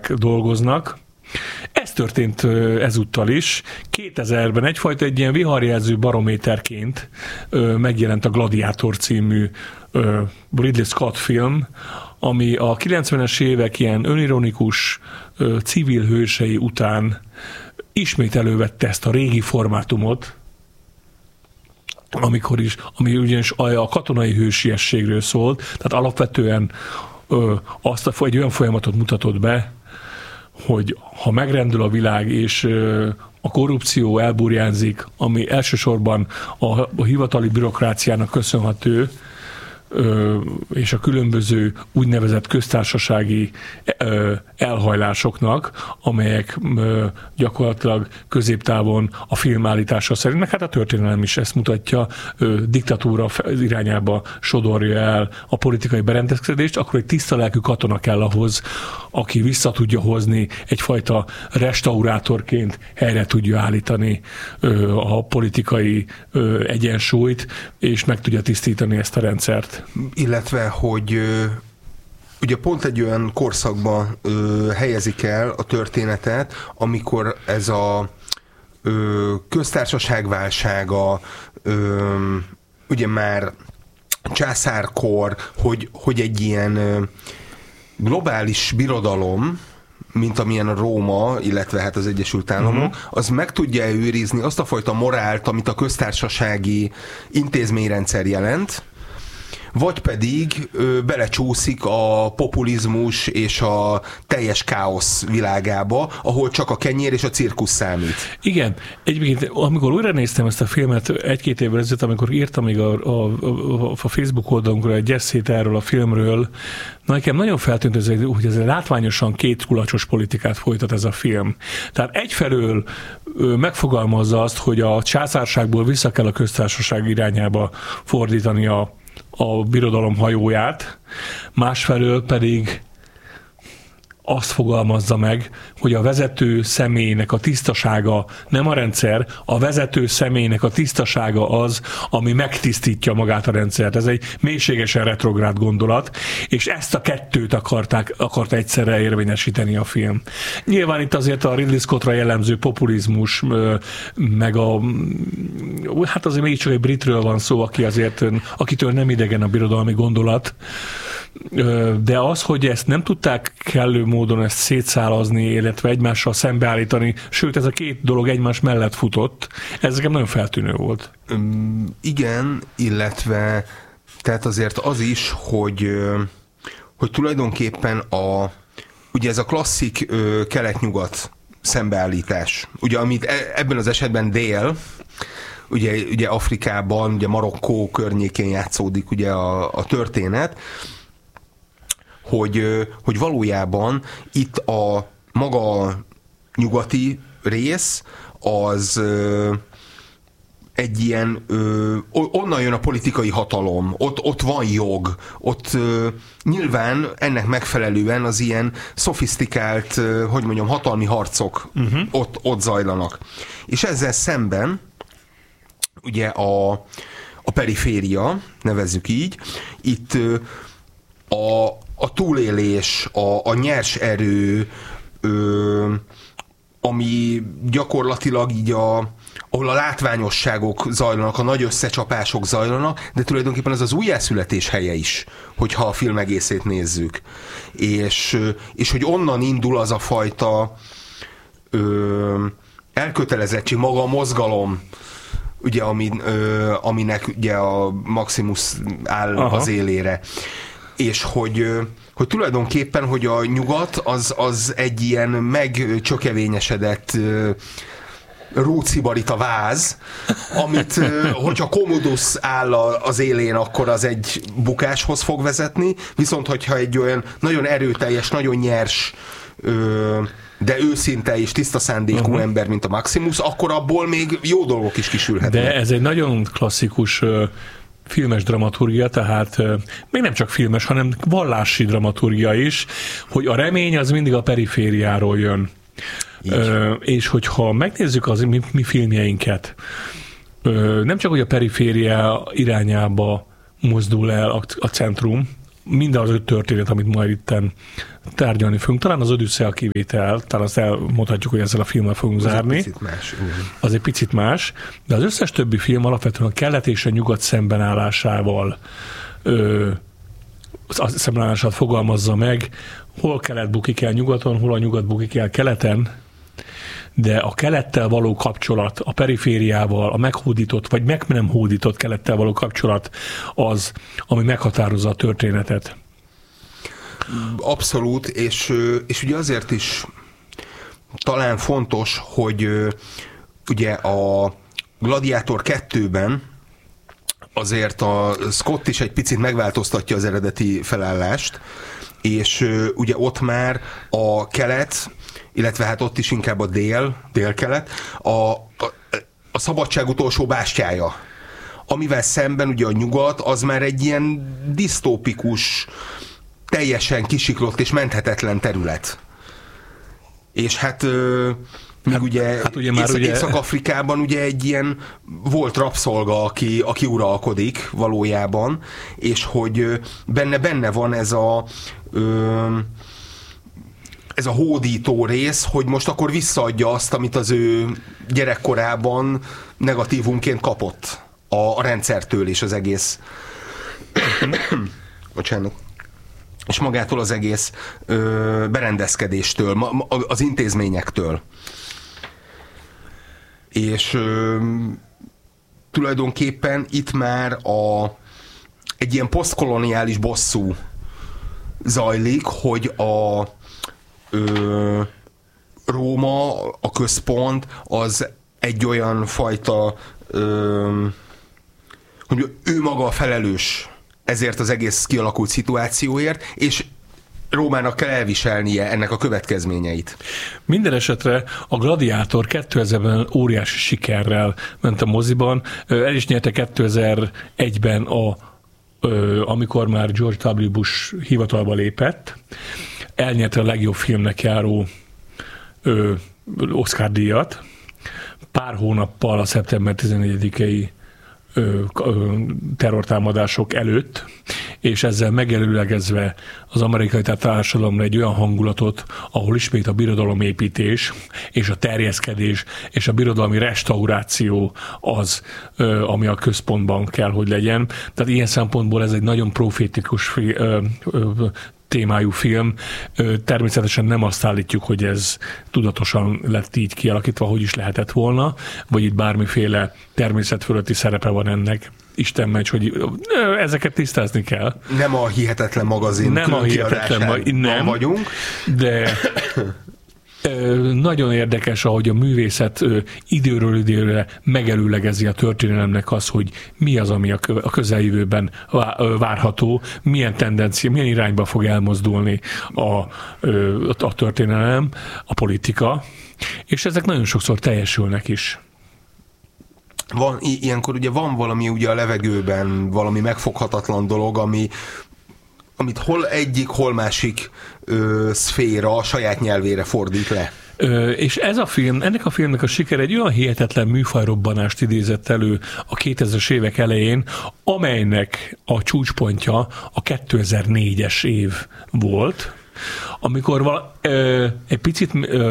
katonák dolgoznak. Ez történt ezúttal is. 2000-ben egy ilyen viharjelző barométerként megjelent a Gladiátor című Ridley Scott film, ami a 90-es évek ilyen önironikus civil hősei után ismét elővette ezt a régi formátumot, ami ugyanis a katonai hősiességről szólt, tehát alapvetően egy olyan folyamatot mutatott be, hogy ha megrendül a világ, és a korrupció elburjánzik, ami elsősorban a hivatali bürokráciának köszönhető, és a különböző úgynevezett köztársasági elhajlásoknak, amelyek gyakorlatilag középtávon a film állítása szerint, hát a történelem is ezt mutatja, diktatúra irányába sodorja el a politikai berendezkedést, akkor egy tiszta lelkű katona kell ahhoz, aki vissza tudja hozni, egyfajta restaurátorként helyre tudja állítani a politikai egyensúlyt, és meg tudja tisztítani ezt a rendszert. Illetve, hogy ugye pont egy olyan korszakban helyezik el a történetet, amikor ez a köztársaság válsága, ugye már császárkor, hogy egy ilyen globális birodalom, mint amilyen a Róma, illetve hát az Egyesült Államok, az meg tudja őrizni azt a fajta morált, amit a köztársasági intézményrendszer jelent, vagy pedig belecsúszik a populizmus és a teljes káosz világába, ahol csak a kenyér és a cirkusz számít. Igen. Egyébként, amikor újra néztem ezt a filmet egy-két évvel ezelőtt, amikor írtam még a Facebook oldalunkra egy esszét erről a filmről, nekem nagyon feltűnt, hogy ez látványosan két kulacsos politikát folytat ez a film. Tehát egyfelől megfogalmazza azt, hogy a császárságból vissza kell a köztársaság irányába fordítani a birodalom hajóját, másfelől pedig azt fogalmazza meg, hogy a vezető személynek a tisztasága nem a rendszer, a vezető személynek a tisztasága az, ami megtisztítja magát a rendszert. Ez egy mélységesen retrográd gondolat, és ezt a kettőt akart egyszerre érvényesíteni a film. Nyilván itt azért a Ridley Scottra jellemző populizmus, meg hát azért mégiscsak egy britről van szó, akitől nem idegen a birodalmi gondolat, de az, hogy ezt nem tudták kellő módon ezt szétszálazni, illetve egymással szembeállítani, sőt ez a két dolog egymás mellett futott, ez nekem nagyon feltűnő volt. Igen, illetve tehát azért az is, hogy tulajdonképpen ugye ez a klasszik kelet-nyugat szembeállítás, ugye amit ebben az esetben dél, ugye Afrikában, ugye Marokkó környékén játszódik ugye a történet, hogy valójában itt a maga nyugati rész az egy ilyen, onnan jön a politikai hatalom, ott van jog, ott nyilván ennek megfelelően az ilyen szofisztikált, hatalmi harcok ott zajlanak. És ezzel szemben ugye a periféria, nevezzük így, itt a túlélés, a nyers erő, ami gyakorlatilag így ahol a látványosságok zajlanak, a nagy összecsapások zajlanak, de tulajdonképpen ez az újjászületés helye is, hogyha a film egészét nézzük. És hogy onnan indul az a fajta elkötelezettség, maga a mozgalom, ugye, aminek ugye a Maximus áll az élére. És hogy tulajdonképpen, hogy a nyugat az egy ilyen megcsökevényesedett rúcibarita váz, amit, hogyha Commodus áll az élén, akkor az egy bukáshoz fog vezetni, viszont hogyha egy olyan nagyon erőteljes, nagyon nyers, de őszinte és tiszta szándékú ember, mint a Maximus, akkor abból még jó dolgok is kisülhetnek. De ez egy nagyon klasszikus filmes dramaturgia, tehát még nem csak filmes, hanem vallási dramaturgia is, hogy a remény az mindig a perifériáról jön. És hogyha megnézzük az mi filmjeinket, nem csak, hogy a periféria irányába mozdul el a centrum, minden az 5 történet, amit majd itten tárgyalni fogunk. Talán az Odüsszea kivétel, talán azt elmondhatjuk, hogy ezzel a filmmel fogunk zárni. Egy picit más. Az egy picit más, de az összes többi film alapvetően a kelet és a nyugat szembenállásával szembenállását fogalmazza meg, hol kelet bukik el nyugaton, hol a nyugat bukik el keleten, de a kelettel való kapcsolat, a perifériával, a meghódított, vagy meg nem hódított kelettel való kapcsolat az, ami meghatározza a történetet. Abszolút, és ugye azért is talán fontos, hogy ugye a Gladiátor 2-ben azért a Scott is egy picit megváltoztatja az eredeti felállást, és ugye ott már a kelet, illetve hát ott is inkább a délkelet, a szabadság utolsó bástyája. Amivel szemben ugye a nyugat az már egy ilyen disztópikus, teljesen kisiklott és menthetetlen terület. És hát ugye Észak-Afrikában ugye egy ilyen volt rabszolga, aki uralkodik valójában, és hogy benne van ez a hódító rész, hogy most akkor visszaadja azt, amit az ő gyerekkorában negatívumként kapott a rendszertől és az egész bocsánat, és magától az egész berendezkedéstől, az intézményektől. És tulajdonképpen itt már egy ilyen posztkoloniális bosszú zajlik, hogy a Róma, a központ, az egy olyan fajta, hogy ő maga a felelős ezért az egész kialakult szituációért, és Rómának kell elviselnie ennek a következményeit. Minden esetre a Gladiátor 2000-ben óriási sikerrel ment a moziban. El is nyerte 2001-ben amikor már George W. Bush hivatalba lépett. Elnyerte a legjobb filmnek járó Oscar-díjat. Pár hónappal a szeptember 14-i terrortámadások előtt, és ezzel megelőlegezve az amerikai társadalomra egy olyan hangulatot, ahol ismét a birodalomépítés és a terjeszkedés és a birodalmi restauráció az, ami a központban kell, hogy legyen. Tehát ilyen szempontból ez egy nagyon profétikus témájú film. Természetesen nem azt állítjuk, hogy ez tudatosan lett így kialakítva, hogy is lehetett volna, vagy itt bármiféle természet fölötti szerepe van ennek. Isten megy, hogy ezeket tisztázni kell. Nem a Hihetetlen magazin nem vagyunk. De nagyon érdekes, ahogy a művészet időről időre megelőlegezi a történelemnek az, hogy mi az, ami a közeljövőben várható, milyen tendencia, milyen irányba fog elmozdulni a történelem, a politika, és ezek nagyon sokszor teljesülnek is. Ilyenkor ugye van valami ugye a levegőben, valami megfoghatatlan dolog, amit hol egyik, hol másik szféra a saját nyelvére fordít le. És ennek a filmnek a siker egy olyan hihetetlen műfajrobbanást idézett elő a 2000-es évek elején, amelynek a csúcspontja a 2004-es év volt, amikor egy picit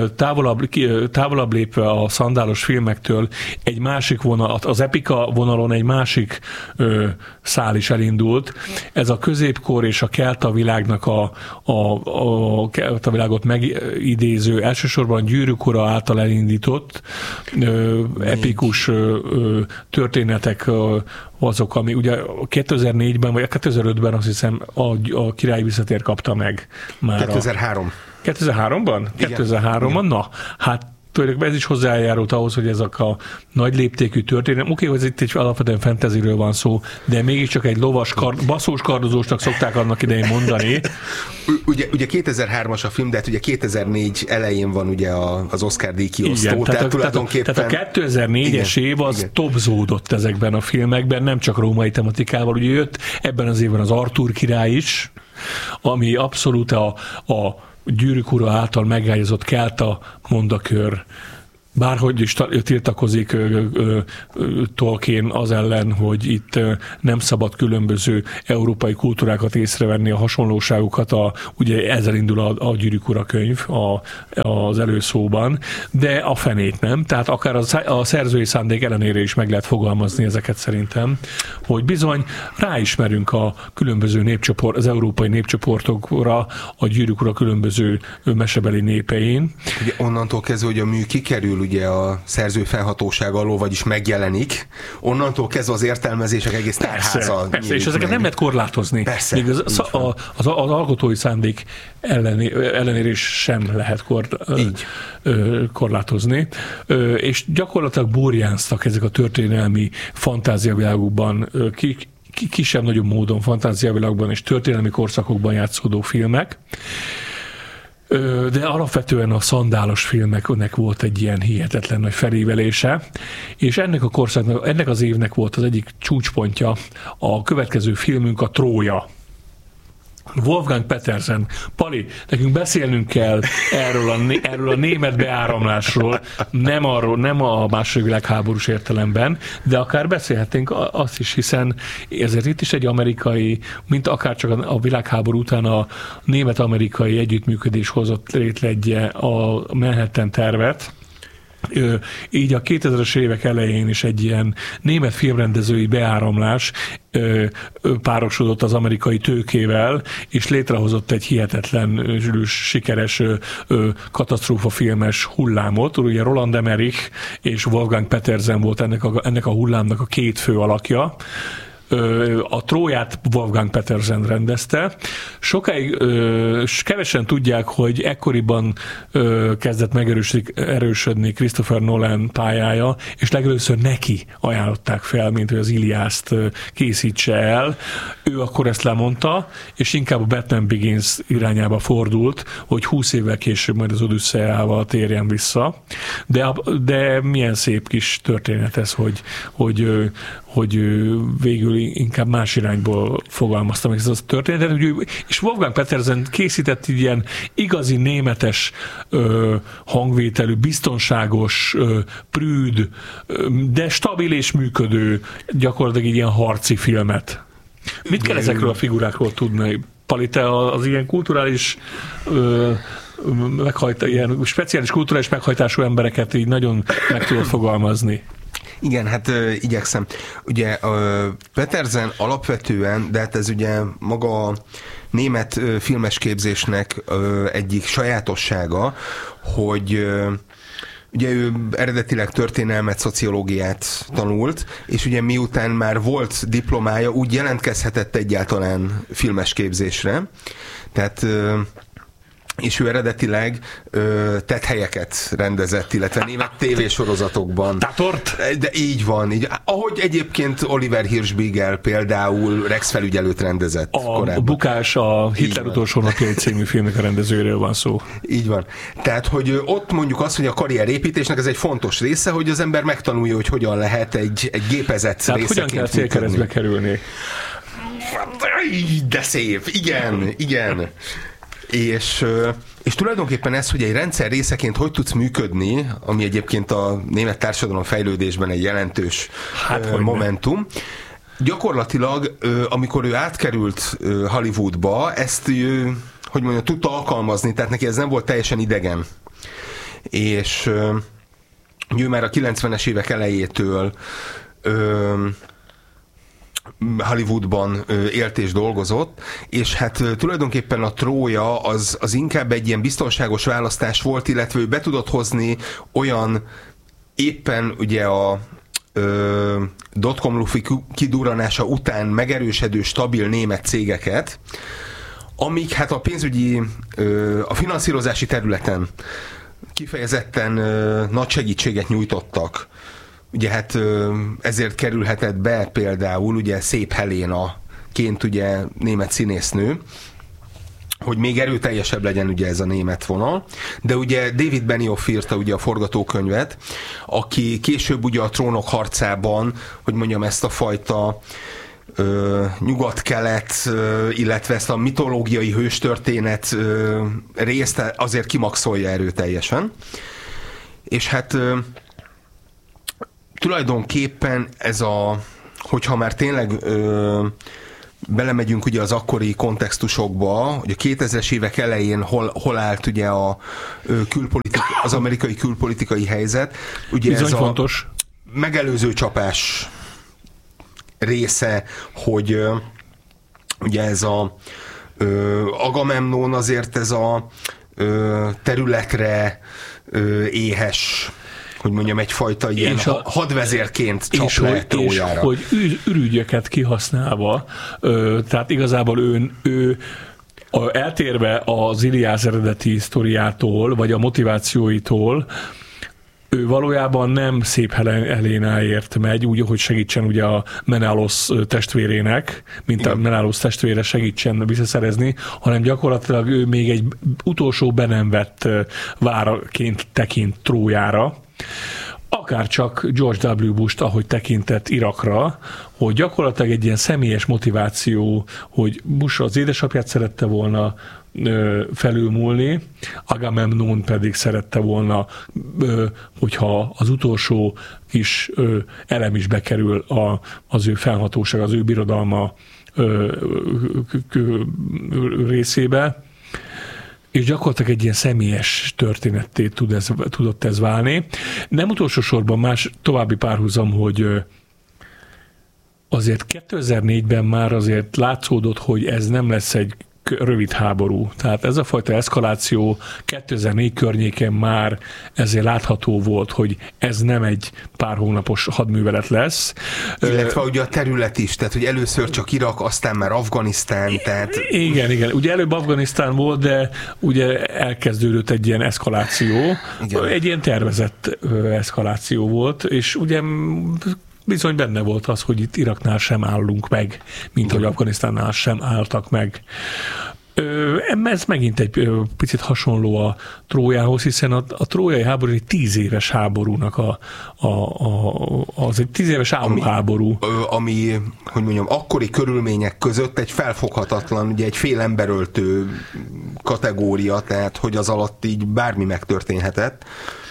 távolabb lépve a szandálos filmektől egy másik vonal, az epika vonalon egy másik szál is elindult. Ez a középkor és a kelta világnak a kelta világot megidéző, elsősorban Gyűrűk ura által elindított epikus történetek azok, ami ugye 2004-ben vagy 2005-ben azt hiszem a Király visszatér kapta meg már. 2003-ban? Igen. 2003-ban? Na, hát tulajdonképpen ez is hozzájárult ahhoz, hogy ezek a nagy léptékű történet. Oké, hogy itt egy alapvetően fantasyről van szó, de mégiscsak egy lovas, baszós kardozósnak szokták annak idején mondani. Ugye 2003-as a film, de hát ugye 2004 elején van ugye az Oscar-díj kiosztó. Igen, tehát a 2004-es év az topzódott ezekben a filmekben, nem csak római tematikával. Ugye jött ebben az évben az Artúr király is, ami abszolút a Gyűrűk ura által megágyazott kelta mondakör bárhogy is tiltakozik Tolkien az ellen, hogy itt nem szabad különböző európai kultúrákat észrevenni, a hasonlóságokat, ugye ezzel indul a Gyűrűk ura könyv az előszóban, de a fenét nem. Tehát akár a szerzői szándék ellenére is meg lehet fogalmazni ezeket szerintem, hogy bizony ráismerünk a különböző az európai népcsoportokra, a Gyűrűk ura különböző mesebeli népein. Ugye onnantól kezdve, hogy a mű kikerül ugye a szerző felhatóság alól, vagyis megjelenik, onnantól kezdve az értelmezések egész tárháza. Persze, és ezeket nem lehet korlátozni. Persze, még az alkotói szándék ellenére is sem lehet korlátozni. És gyakorlatilag burjánztak ezek a történelmi fantáziavilágokban, kisebb-nagyobb módon fantáziavilágban és történelmi korszakokban játszódó filmek. De alapvetően a szandálos filmeknek volt egy ilyen hihetetlen nagy felévelése, és ennek az évnek volt az egyik csúcspontja a következő filmünk, a Trója. Wolfgang Petersen. Pali, nekünk beszélnünk kell erről a német beáramlásról, nem a második világháborús értelemben, de akár beszélhetnénk azt is, hiszen ezért itt is egy amerikai, mint akár csak a világháború után a német-amerikai együttműködés hozott létre a Manhattan tervet. Így a 2000-es évek elején is egy ilyen német filmrendezői beáramlás párosodott az amerikai tőkével, és létrehozott egy hihetetlen sikeres katasztrófafilmes hullámot. Ugye Roland Emmerich és Wolfgang Petersen volt ennek a hullámnak a két fő alakja. A Tróját Wolfgang Petersen rendezte. Sokáig kevesen tudják, hogy ekkoriban kezdett megerősödni Christopher Nolan pályája, és legelőször neki ajánlották fel, mint hogy az Iliászt készítse el. Ő akkor ezt lemondta, és inkább a Batman Begins irányába fordult, hogy 20 évvel később majd az Odüsszeával térjen vissza. De milyen szép kis történet ez, hogy végül inkább más irányból fogalmaztam meg ezt a történetet, és Wolfgang Petersen készített ilyen igazi németes hangvételű, biztonságos, prűd, de stabil és működő, gyakorlatilag ilyen harci filmet. Mit kell ezekről a figurákról tudni? Pali, te az ilyen kulturális ilyen speciális kulturális meghajtású embereket így nagyon meg tudod fogalmazni. Igen, hát igyekszem. Ugye Petersen alapvetően, de hát ez ugye maga a német filmesképzésnek egyik sajátossága, hogy ugye ő eredetileg történelmet, szociológiát tanult, és ugye miután már volt diplomája, úgy jelentkezhetett egyáltalán filmesképzésre. Tehát és ő eredetileg tetthelyeket rendezett, illetve német tévésorozatokban. Tatort? De így van. Így, ahogy egyébként Oliver Hirschbiegel például Rex felügyelőt rendezett korábban. A Bukás, a Hitler utolsó napjai című filmnek a rendezőről van szó. Így van. Tehát, hogy ott mondjuk azt, hogy a karrierépítésnek ez egy fontos része, hogy az ember megtanulja, hogy hogyan lehet egy gépezet részeként. Hogyan kell célkeresztbe kerülni? De szép. Igen. És tulajdonképpen ez, hogy egy rendszer részeként hogy tudsz működni, ami egyébként a német társadalom fejlődésben egy jelentős momentum. Gyakorlatilag, amikor ő átkerült Hollywoodba, ezt hogy mondjam, tudta alkalmazni, tehát neki ez nem volt teljesen idegen. És ő már a 90-es évek elejétől Hollywoodban élt és dolgozott, és hát tulajdonképpen a Trója az inkább egy ilyen biztonságos választás volt, illetve ő be tudott hozni olyan éppen ugye a dotcom lufi kidurranása után megerősödő, stabil német cégeket, amik hát a pénzügyi, a finanszírozási területen kifejezetten nagy segítséget nyújtottak. Ugye hát ezért kerülhetett be például ugye Szép Helénaként ugye német színésznő, hogy még erőteljesebb legyen ugye ez a német vonal. De ugye David Benioff írta ugye a forgatókönyvet, aki később ugye a Trónok harcában, hogy mondjam, ezt a fajta nyugat-kelet, illetve ezt a mitológiai hőstörténet részt azért kimaxolja erőteljesen. És hát tulajdonképpen hogyha már tényleg belemegyünk ugye az akkori kontextusokba, hogy a 2000-es évek elején hol állt ugye az amerikai külpolitikai helyzet. Ugye bizony ez fontos. A megelőző csapás része, hogy ugye ez Agamemnon azért ez a területre éhes, hogy mondjam, egyfajta ilyen hadvezérként csap le Trójára. És hogy ürügyeket kihasználva, tehát igazából ő eltérve az Iliász eredeti sztoriától, vagy a motivációitól, ő valójában nem szép Helénáért megy, úgy, hogy segítsen ugye a Menelaos testvérének, mint igen. A Menelaos testvére segítsen visszaszerezni, hanem gyakorlatilag ő még egy utolsó be nem vett váraként tekint Trójára, akárcsak George W. Bush-t, ahogy tekintett Irakra, hogy gyakorlatilag egy ilyen személyes motiváció, hogy Bush az édesapját szerette volna felülmúlni, Agamemnon pedig szerette volna, hogyha az utolsó kis elem is bekerül az ő felhatóság, az ő birodalma részébe, és gyakorlatilag egy ilyen személyes történetté tudott ez válni. Nem utolsó sorban más további párhuzam, hogy azért 2004-ben már azért látszódott, hogy ez nem lesz egy rövid háború. Tehát ez a fajta eszkaláció 2004 környéken már ezért látható volt, hogy ez nem egy pár hónapos hadművelet lesz. Illetve ugye a terület is, tehát hogy először csak Irak, aztán már Afganisztán, tehát... Igen. Ugye előbb Afganisztán volt, de ugye elkezdődött egy ilyen eszkaláció. Igen. Egy ilyen tervezett eszkaláció volt, és ugye bizony benne volt az, hogy itt Iraknál sem állunk meg, mint hogy Afganisztánnál sem álltak meg. Ez megint egy picit hasonló a Trójához, hiszen a trójai háború egy 10 éves háborúnak az egy 10 éves háború. Ami, hogy mondjam, akkori körülmények között egy felfoghatatlan, ugye egy fél emberöltő kategória, tehát hogy az alatt így bármi megtörténhetett.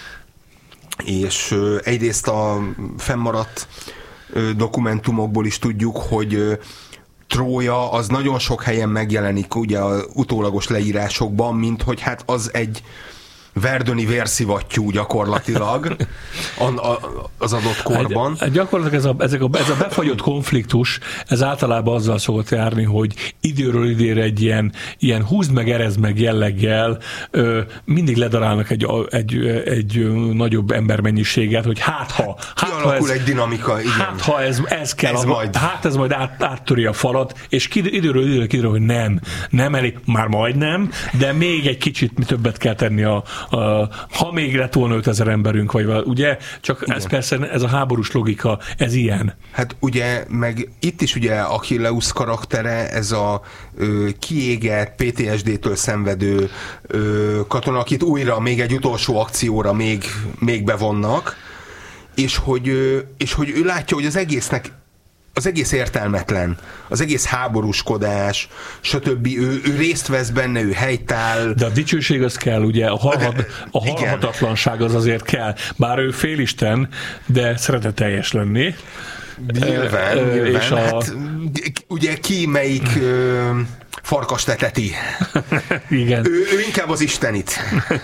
És egyrészt a fennmaradt dokumentumokból is tudjuk, hogy Trója az nagyon sok helyen megjelenik ugye az utólagos leírásokban, mint hogy hát az egy verdöni vérszivattyú gyakorlatilag az adott korban. Gyakorlatilag ez a befagyott konfliktus, ez általában azzal szokott járni, hogy időről időre egy ilyen húzd meg, erezd meg jelleggel mindig ledarálnak egy nagyobb embermennyiséget, hogy kialakul egy dinamika, igen. Ha ez kell, ez majd áttöri a falat, és időről időre kiderül, hogy nem elég, már majdnem, de még egy kicsit többet kell tenni ha még lett volna 5000 emberünk, vagy ugye, csak igen. Ez persze, ez a háborús logika, ez ilyen. Hát ugye, meg itt is ugye Achilleus karaktere, ez a kiégett, PTSD-től szenvedő katona, akit újra még egy utolsó akcióra még bevonnak, és hogy ő látja, hogy az egész értelmetlen, az egész háborúskodás, stb. Ő részt vesz benne, ő helytáll. De a dicsőség az kell, ugye, a halhatatlanság az azért kell. Bár ő félisten, de szeretetteljes lenni. Nyilván. Hát, ugye ki melyik farkast eteti? Igen. Ő inkább az istenit.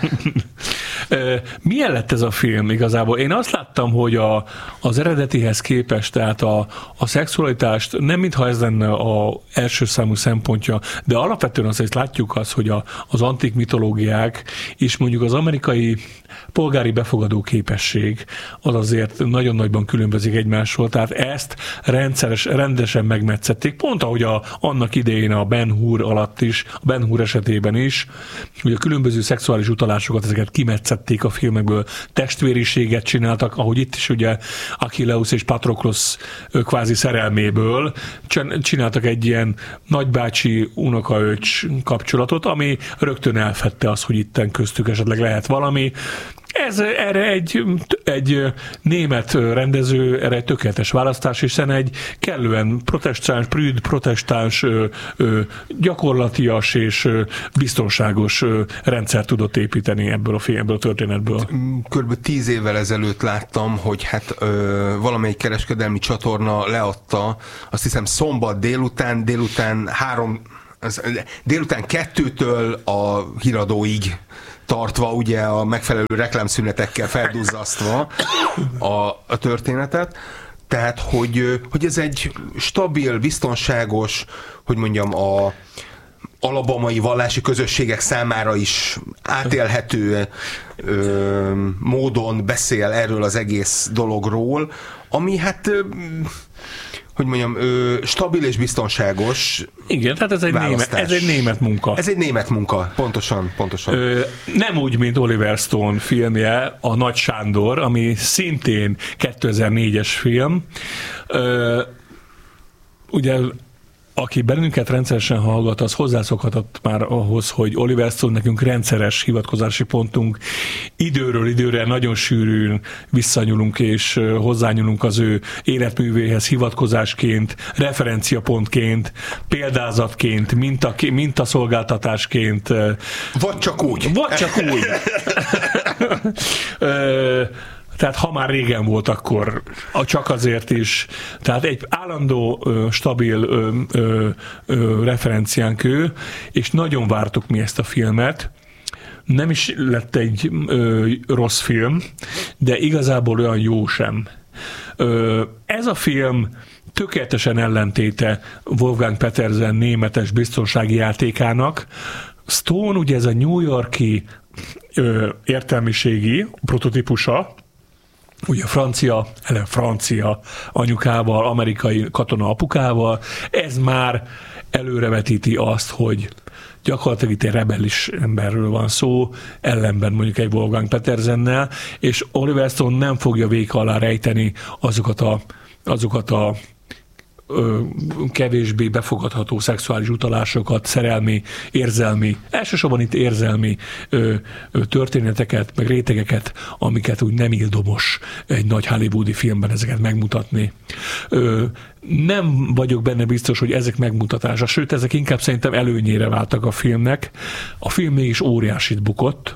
Milyen lett ez a film igazából? Én azt láttam, hogy az eredetihez képest, tehát a szexualitást nem mintha ez lenne az első számú szempontja, de alapvetően azért látjuk azt, hogy az antik mitológiák és mondjuk az amerikai polgári befogadó képesség az azért nagyon nagyban különbözik egymásról, tehát ezt rendesen megmetszették, pont ahogy annak idején a Ben Hur alatt is, a Ben Hur esetében is, hogy a különböző szexuális utalásokat, ezeket kimetszették a filmekből, testvériséget csináltak, ahogy itt is ugye Achilleus és Patroklosz kvázi szerelméből csináltak egy ilyen nagybácsi unokaöcs kapcsolatot, ami rögtön elfedte azt, hogy itten köztük esetleg lehet valami, Erre egy német rendező, erre egy tökéletes választás, hiszen egy kellően protestáns, gyakorlatias és biztonságos rendszer tudott építeni ebből a történetből. Körülbelül 10 évvel ezelőtt láttam, hogy hát valamelyik kereskedelmi csatorna leadta, azt hiszem szombat délután 2-től a híradóig tartva, ugye a megfelelő reklámszünetekkel felduzzasztva a történetet. Tehát, hogy ez egy stabil, biztonságos, hogy mondjam, a alabamai vallási közösségek számára is átélhető módon beszél erről az egész dologról, ami hát hogy mondjam, stabil és biztonságos. Igen, tehát ez egy német munka. Ez egy német munka, pontosan. Nem úgy, mint Oliver Stone filmje, a Nagy Sándor, ami szintén 2004-es film. Ugye aki bennünket rendszeresen hallgat, az hozzászokhatott már ahhoz, hogy Oliver Stone nekünk rendszeres hivatkozási pontunk. Időről időre nagyon sűrűn visszanyúlunk és hozzányúlunk az ő életművéhez hivatkozásként, referenciapontként, példázatként, mintaszolgáltatásként. Vagy csak úgy. Tehát ha már régen volt, akkor csak azért is. Tehát egy állandó, stabil referenciánk ő, és nagyon vártuk mi ezt a filmet. Nem is lett egy rossz film, de igazából olyan jó sem. Ez a film tökéletesen ellentéte Wolfgang Petersen németes biztonsági játékának. Stone ugye ez a New York-i értelmiségi prototípusa, ugye francia anyukával, amerikai katona apukával, ez már előrevetíti azt, hogy gyakorlatilag itt egy rebellis emberről van szó, ellenben mondjuk egy Wolfgang Petersennel, és Oliver Stone nem fogja véka alá rejteni azokat a kevésbé befogadható szexuális utalásokat, szerelmi, érzelmi, elsősorban itt érzelmi történeteket, meg rétegeket, amiket úgy nem ildomos egy nagy hollywoodi filmben ezeket megmutatni. Nem vagyok benne biztos, hogy ezek megmutatása, sőt, ezek inkább szerintem előnyére váltak a filmnek. A film mégis óriásit bukott,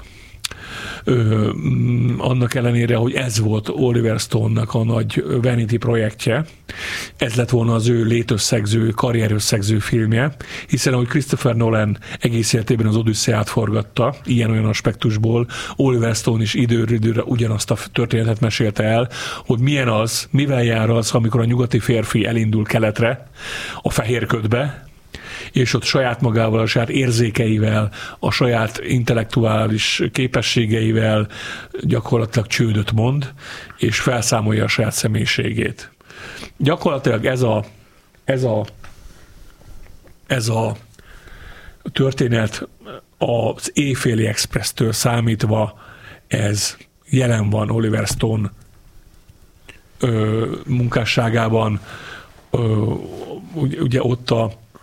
annak ellenére, hogy ez volt Oliver Stone-nak a nagy Vanity projektje. Ez lett volna az ő létösszegző, karrierösszegző filmje, hiszen ahogy Christopher Nolan egész életében az Odüsszeiát forgatta, ilyen-olyan aspektusból, Oliver Stone is időről időre ugyanazt a történetet mesélte el, hogy milyen az, mivel jár az, amikor a nyugati férfi elindul keletre, a fehér ködbe, és ott saját magával, a saját érzékeivel, a saját intellektuális képességeivel gyakorlatilag csődöt mond, és felszámolja a saját személyiségét. Gyakorlatilag ez a történet az Éjféli Expresstől számítva, ez jelen van Oliver Stone munkásságában. Ugye ott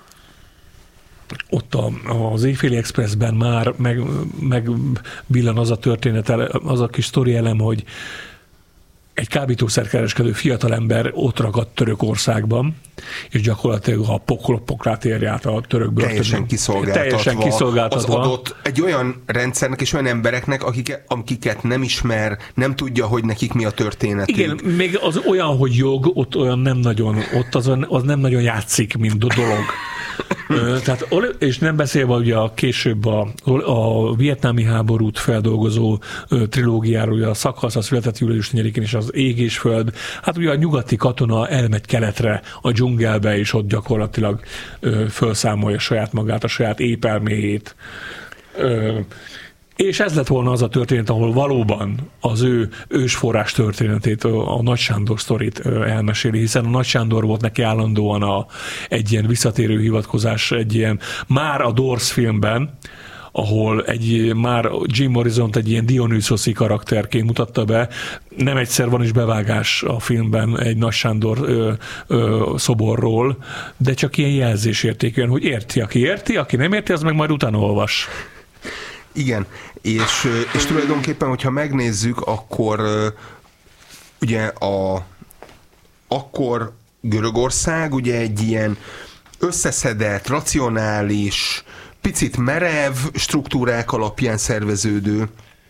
az Éjféli Expressben már megvillan az a történet, az a kis sztori elem, hogy egy kábítószerkereskedő fiatalember ott ragadt Törökországban, és gyakorlatilag a poklát érje át a török börtönben. Teljesen kiszolgáltatva. Az adott egy olyan rendszernek és olyan embereknek, akiket nem ismer, nem tudja, hogy nekik mi a történetük. Igen, még az olyan, hogy jog, ott olyan nem nagyon, ott az nem nagyon játszik, mint dolog. Tehát, és nem beszélve ugye később a vietnámi háborút feldolgozó trilógiáról, ugye a Szakhasz, a Született július 4-én és az Ég és Föld. Hát ugye a nyugati katona elmegy keletre, a dzsungelbe, és ott gyakorlatilag felszámolja saját magát, a saját épelméjét. És ez lett volna az a történet, ahol valóban az ő ősforrás történetét, a Nagy Sándor sztorit elmeséli, hiszen a Nagy Sándor volt neki állandóan egy ilyen visszatérő hivatkozás, egy ilyen, már a Doors filmben, ahol már Jim Morrison egy ilyen Dionysoszi karakterként mutatta be, nem egyszer van is bevágás a filmben egy Nagy Sándor szoborról, de csak ilyen jelzésértékűen, hogy érti, aki nem érti, az meg majd utána olvas. Igen, és tulajdonképpen, hogyha megnézzük, akkor ugye akkor Görögország ugye egy ilyen összeszedett, racionális, picit merev struktúrák alapján szerveződő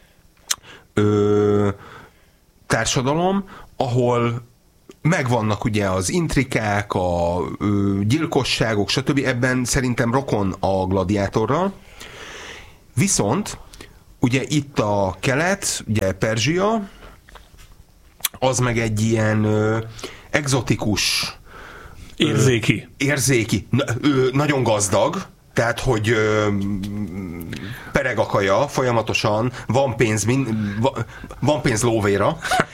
társadalom, ahol megvannak ugye az intrikák, a gyilkosságok, stb. Ebben szerintem rokon a Gladiátorral. Viszont ugye itt a kelet, ugye Perzsia, az meg egy ilyen egzotikus, érzéki, nagyon gazdag, tehát, hogy pereg a kaja, folyamatosan van pénz lóvéra,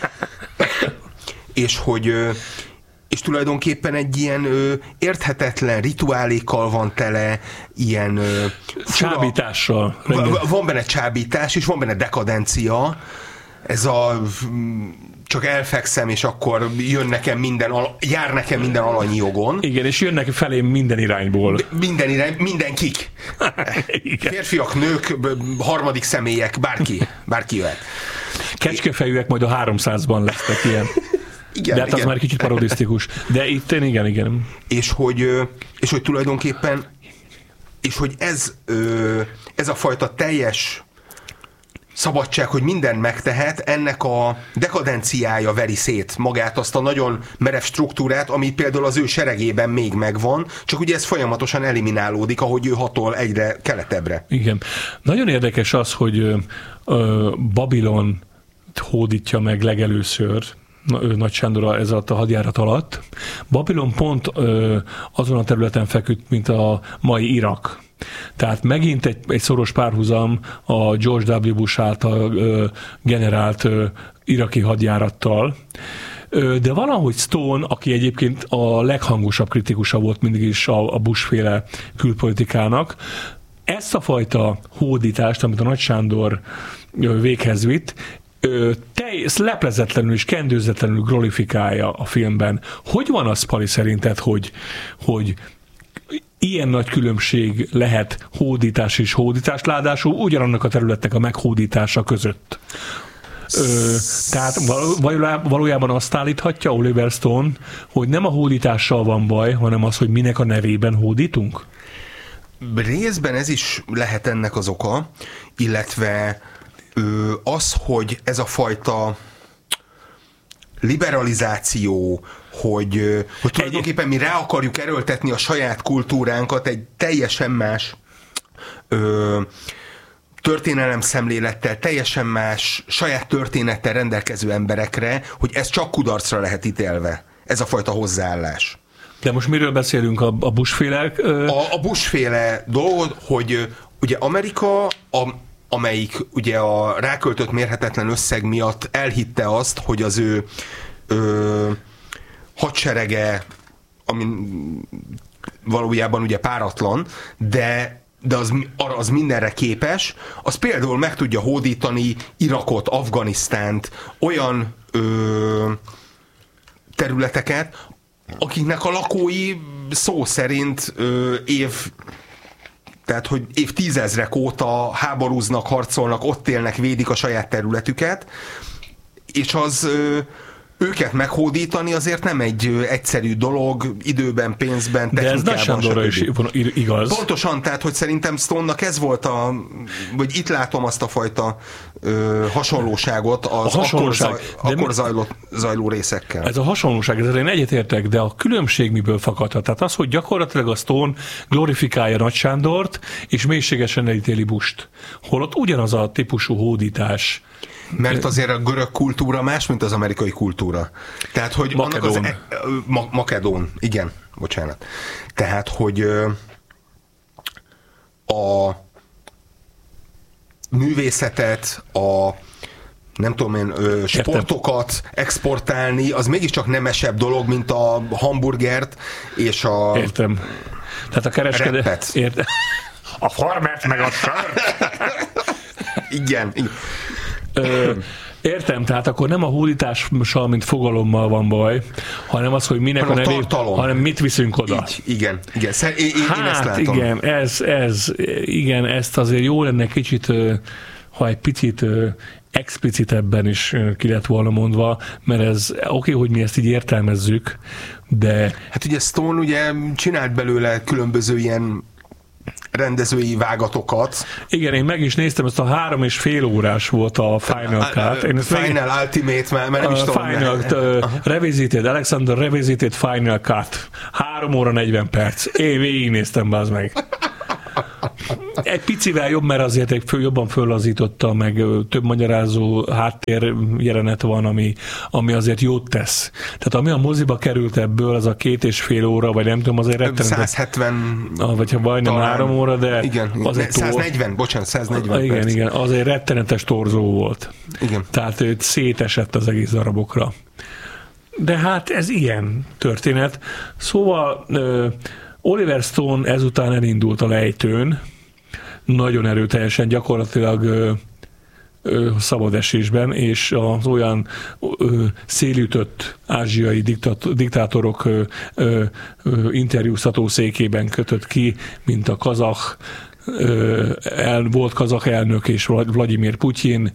és tulajdonképpen egy ilyen érthetetlen rituálékkal van tele, ilyen csábítással. Van benne csábítás, és van benne dekadencia. Ez csak elfekszem, és akkor jár nekem minden alanyi jogon. Igen, és jönnek felém minden irányból. Mindenkik. Férfiak, nők, harmadik személyek, bárki jöhet. Kecskefejűek majd a 300-ban lesznek ilyen. Igen, de hát az már kicsit parodisztikus. De itt igen. És hogy tulajdonképpen, és hogy ez a fajta teljes szabadság, hogy mindent megtehet, ennek a dekadenciája veri szét magát, azt a nagyon merev struktúrát, ami például az ő seregében még megvan, csak ugye ez folyamatosan eliminálódik, ahogy ő hatol egyre keletebbre. Igen. Nagyon érdekes az, hogy Babilon hódítja meg legelőször Nagy Sándor ez alatt a hadjárat alatt. Babilon pont azon a területen feküdt, mint a mai Irak. Tehát megint egy szoros párhuzam a George W. Bush által generált iraki hadjárattal. De valahogy Stone, aki egyébként a leghangosabb kritikusa volt mindig is a Bush-féle külpolitikának, ezt a fajta hódítást, amit a Nagy Sándor véghez vitt, leplezetlenül és kendőzetlenül glorifikálja a filmben. Hogy van az, Pali, szerinted, hogy ilyen nagy különbség lehet hódítás és hódítás, ráadásul ugyanannak a területnek a meghódítása között? Tehát valójában azt állíthatja Oliver Stone, hogy nem a hódítással van baj, hanem az, hogy minek a nevében hódítunk? Részben ez is lehet ennek az oka, illetve az, hogy ez a fajta liberalizáció, hogy tulajdonképpen mi rá akarjuk erőltetni a saját kultúránkat egy teljesen más történelemszemlélettel, teljesen más saját történettel rendelkező emberekre, hogy ez csak kudarcra lehet ítélve, ez a fajta hozzáállás. De most miről beszélünk? A Bush-féle? A Bush-féle dolog, hogy ugye Amerika, amelyik ugye a ráköltött mérhetetlen összeg miatt elhitte azt, hogy az ő hadserege, ami valójában ugye páratlan, de az mindenre képes, az például meg tudja hódítani Irakot, Afganisztánt, olyan területeket, akiknek a lakói szó szerint tehát, hogy évtizedek óta háborúznak, harcolnak, ott élnek, védik a saját területüket, és az őket meghódítani azért nem egy egyszerű dolog, időben, pénzben, technikában. De ez Nagy Sándorra is igaz. Pontosan, tehát, hogy szerintem Stone-nak ez volt vagy itt látom azt a fajta hasonlóságot az akkor zajló részekkel. Ez a hasonlóság, ezzel én egyetértek, de a különbség miből fakadhat? Tehát az, hogy gyakorlatilag a Stone glorifikálja Nagy Sándort, és mélységesen elítéli Busht. Holott ugyanaz a típusú hódítás. Mert azért a görög kultúra más, mint az amerikai kultúra. Tehát, hogy Makedón. Makedón, igen, bocsánat. Tehát, hogy a művészetet, nem tudom én, sportokat exportálni, az mégiscsak nemesebb dolog, mint a hamburgert és a Értem. Tehát a kereskedő... A farmert meg a sört. Igen. Értem, tehát akkor nem a hódítással, mint fogalommal van baj, hanem az, hogy minek hanem a nevét, hanem mit viszünk oda. Így, igen. Én ezt látom. Igen, ezt azért jó lenne kicsit, ha egy picit explicitebben is ki lett volna mondva, mert ez oké, hogy mi ezt így értelmezzük, de... Hát ugye Stone ugye csinált belőle különböző ilyen rendezői vágatokat. Igen, én meg is néztem, ezt a 3,5 órás volt a Final Cut. Final Ultimate, mert nem is tudom. Revisited, Alexander Revisited Final Cut. 3 óra 40 perc. Én végignéztem, bázd meg. Egy picivel jobb, mert azért jobban föllazította, meg több magyarázó háttér jelenet van, ami azért jót tesz. Tehát ami a moziba került ebből, az a 2,5 óra, vagy nem tudom, azért rettenetes. 170. Vagy ha majdnem 3 óra, de... Igen, azért 140 igen, perc. Igen, azért rettenetes torzó volt. Igen. Tehát őt szétesett az egész darabokra. De hát ez ilyen történet. Szóval... Oliver Stone ezután elindult a lejtőn, nagyon erőteljesen, gyakorlatilag szabadesésben, és az olyan szélütött ázsiai diktátorok interjúztató székében kötött ki, mint a volt kazah elnök és Vladimir Putyin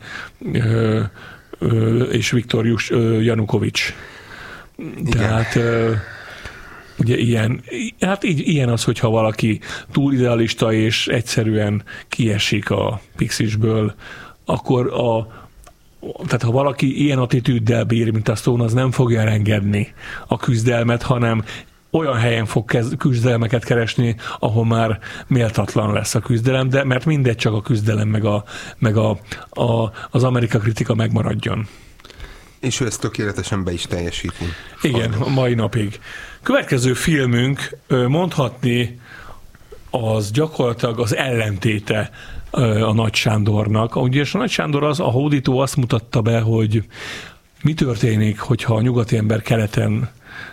és Viktor Janukovics. Tehát... Ugye ilyen az, hogyha valaki túl idealista és egyszerűen kiesik a Pixisből, akkor tehát ha valaki ilyen attitűddel bír, mint a Stone, az nem fogja elengedni a küzdelmet, hanem olyan helyen fog küzdelmeket keresni, ahol már méltatlan lesz a küzdelem, de mert mindegy, csak a küzdelem meg az Amerika kritika megmaradjon. És ő ezt tökéletesen be is teljesíti. Igen, a mai napig. Következő filmünk mondhatni az gyakorlatilag az ellentéte a Nagy Sándornak. Ugye a Nagy Sándor a hódító azt mutatta be, hogy mi történik, hogyha a nyugati ember keleten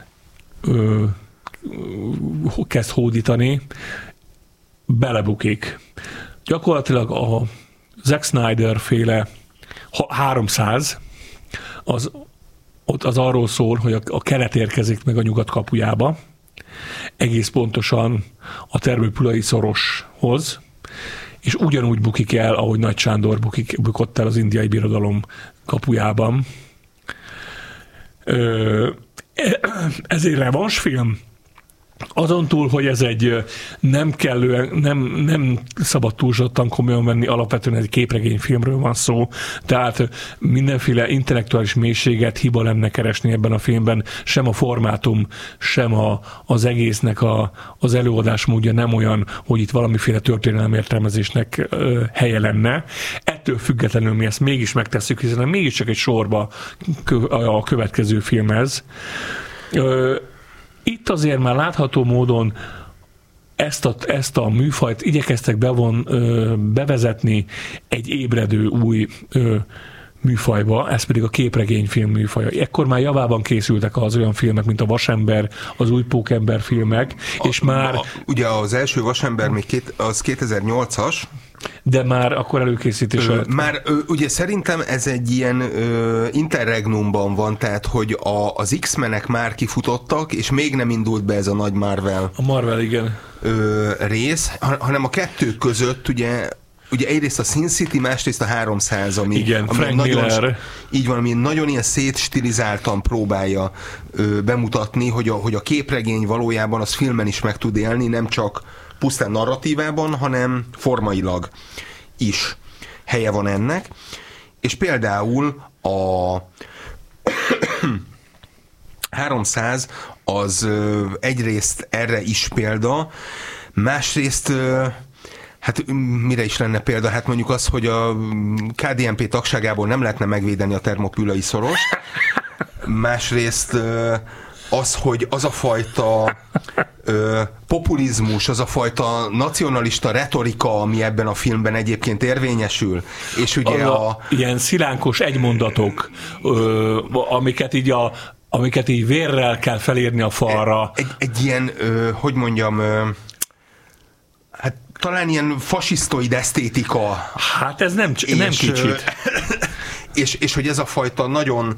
kezd hódítani, belebukik. Gyakorlatilag a Zack Snyder féle 300 az arról szól, hogy a kelet érkezik meg a nyugat kapujába, egész pontosan a Termőpülai szoroshoz, és ugyanúgy bukik el, ahogy Nagy Sándor bukott el az indiai birodalom kapujában. Ez egy revansfilm. Azon túl, hogy ez egy nem szabad túlzottan komolyan venni, alapvetően egy képregényfilmről van szó, tehát mindenféle intellektuális mélységet, hiba lenne keresni ebben a filmben, sem a formátum, sem az egésznek az előadás módja nem olyan, hogy itt valamiféle történelmértelmezésnek helye lenne. Ettől függetlenül mi ezt mégis megtesszük, hiszen mégiscsak egy sorba a következő filmhez. Itt azért már látható módon ezt a műfajt igyekeztek bevezetni egy ébredő új műfajba, ez pedig a képregényfilm műfaja. Ekkor már javában készültek az olyan filmek, mint a Vasember, az új Pókember filmek, és már... Ugye az első Vasember még az 2008-as, de már akkor előkészítés alatt. Már ugye szerintem ez egy ilyen interregnumban van, tehát hogy az X-menek már kifutottak, és még nem indult be ez a nagy Marvel. A Marvel, igen. Rész, hanem a kettő között ugye egyrészt a Sin City, másrészt a 300, ami, igen, ami Frank nagyon, Miller. Így van, ami nagyon ilyen szétstilizáltan próbálja bemutatni, hogy a képregény valójában az filmen is meg tud élni, nem csak pusztán narratívában, hanem formailag is helye van ennek. És például a 300 az egyrészt erre is példa, másrészt hát mire is lenne példa? Hát mondjuk az, hogy a KDNP tagságából nem lehetne megvédeni a Termopülai szoros. Másrészt az, hogy az a fajta populizmus, az a fajta nacionalista retorika, ami ebben a filmben egyébként érvényesül, és ugye ilyen szilánkos egymondatok, amiket így vérrel kell felírni a falra. Egy ilyen, hogy mondjam, hát talán ilyen fasisztoid esztétika. Hát ez nem kicsit. és hogy ez a fajta nagyon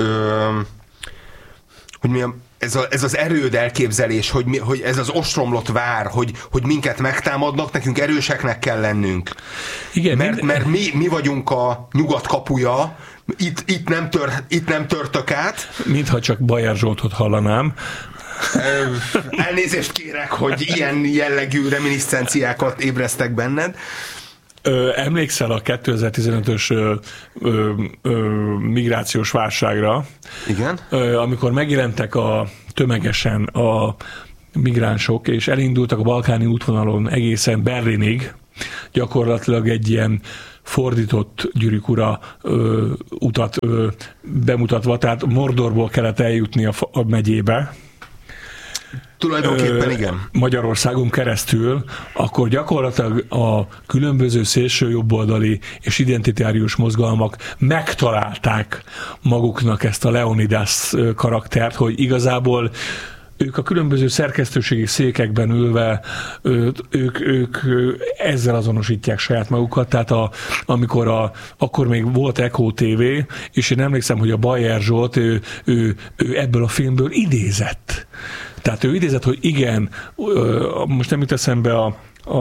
hogy milyen, ez az erőd elképzelés, hogy ez az ostromlott vár, hogy minket megtámadnak, nekünk erőseknek kell lennünk. Igen, mert mi vagyunk a nyugat kapuja, itt nem törtök át. Mintha csak Bajer Zsoltot hallanám. Elnézést kérek, hogy ilyen jellegű reminiscenciákat ébresztek benned. Emlékszel a 2015-ös migrációs válságra? Igen. Amikor megjelentek tömegesen a migránsok, és elindultak a balkáni útvonalon egészen Berlinig, gyakorlatilag egy ilyen fordított Gyűrűk ura utat bemutatva, tehát Mordorból kellett eljutni a megyébe. Tulajdonképpen igen. Magyarországon keresztül, akkor gyakorlatilag a különböző szélső jobboldali és identitárius mozgalmak megtalálták maguknak ezt a Leonidas karaktert, hogy igazából ők a különböző szerkesztőségi székekben ülve, ők ezzel azonosítják saját magukat, tehát akkor még volt Echo TV, és én emlékszem, hogy a Bajer Zsolt, ő ebből a filmből idézett. Tehát ő idézett, hogy igen, most nem jut eszembe